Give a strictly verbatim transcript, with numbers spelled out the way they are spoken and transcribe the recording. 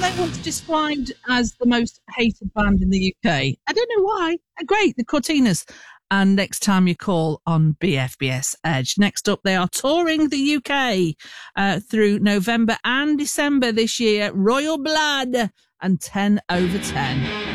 they once described as the most hated band in the U K. I don't know why. They're great, the Cortinas. And next time you call on B F B S Edge. Next up, they are touring the U K uh, through November and December this year. Royal Blood and ten over ten.